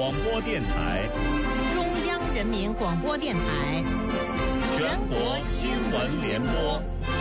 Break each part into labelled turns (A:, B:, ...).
A: 广播电台、
B: 中央人民广播电台、
A: 全国新闻联播。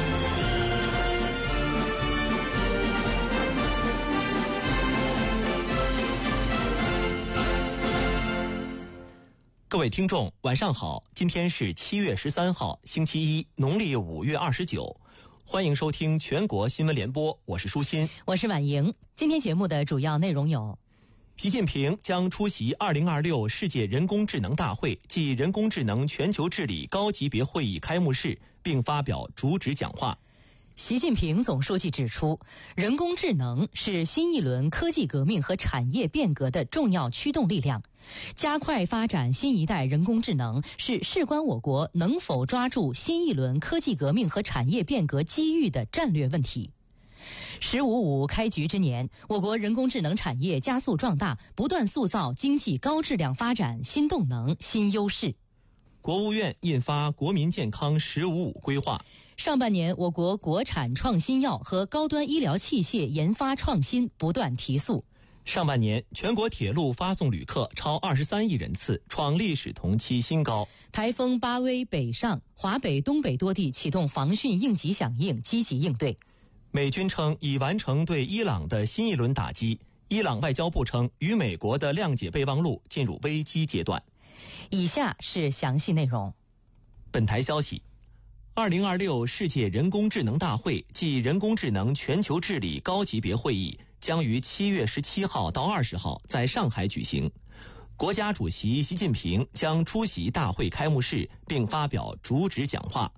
C: 各位听众，晚上好！今天是7月13号，星期一，农历5月29。欢迎收听全国新闻联播，我是舒心，
B: 我是婉莹。今天节目的主要内容有：
C: 习近平将出席2026世界人工智能大会暨人工智能全球治理高级别会议开幕式，并发表主旨讲话。
B: 习近平总书记指出，人工智能是新一轮科技革命和产业变革的重要驱动力量，加快发展新一代人工智能是事关我国能否抓住新一轮科技革命和产业变革机遇的战略问题。“15+5”开局之年，我国人工智能产业加速壮大，不断塑造经济高质量发展新动能、新优势。
C: 国务院印发《国民健康“15+5”规划。
B: 上半年，我国国产创新药和高端医疗器械研发创新不断提速。
C: 上半年，全国铁路发送旅客超23亿人次，创历史同期新高。
B: 台风巴威北上，华北、东北多地启动防汛应急响应，积极应对。
C: 美军称已完成对伊朗的新一轮打击。伊朗外交部称，与美国的谅解备忘录进入危机阶段。
B: 以下是详细内容。
C: 本台消息，2026世界人工智能大会暨人工智能全球治理高级别会议将于7月17号到20号在上海举行。国家主席习近平将出席大会开幕式，并发表主旨讲话。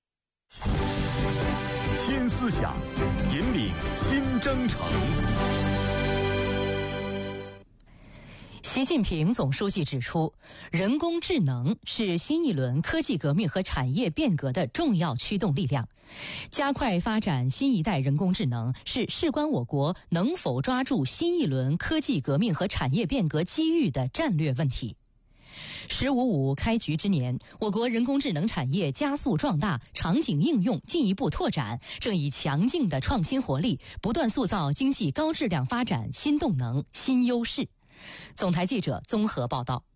A: 新思想，引领新征程。
B: 习近平总书记指出，人工智能是新一轮科技革命和产业变革的重要驱动力量，加快发展新一代人工智能是事关我国能否抓住新一轮科技革命和产业变革机遇的战略问题。“15+5”开局之年，我国人工智能产业加速壮大，场景应用进一步拓展，正以强劲的创新活力，不断塑造经济高质量发展新动能、新优势。总台记者综合报道。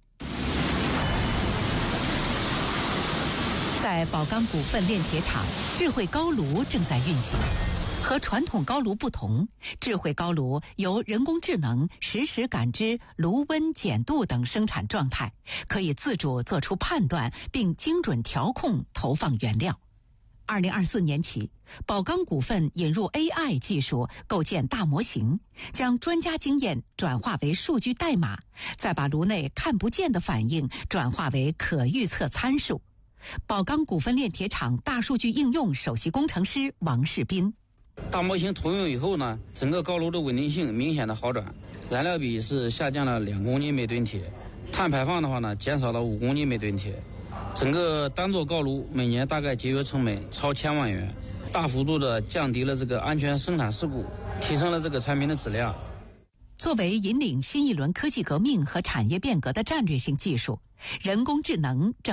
D: 在宝钢股份炼铁厂，智慧高炉正在运行。和传统高炉不同，智慧高炉由人工智能实时感知炉温、碱度等生产状态，可以自主做出判断，并精准调控投放原料。2024年起，宝钢股份引入 AI 技术，构建大模型，将专家经验转化为数据代码，再把炉内看不见的反应转化为可预测参数。宝钢股份炼铁厂大数据应用首席工程师王世斌：
E: 大模型通用以后呢，整个高炉的稳定性明显的好转，燃料比是下降了2公斤每吨铁，碳排放的话呢，减少了5公斤每吨铁。整个单座高炉每年大概节约成本超1000万元，大幅度的降低了这个安全生产事故，提升了这个产品的质量。
D: 作为引领新一轮科技革命和产业变革的战略性技术，人工智能正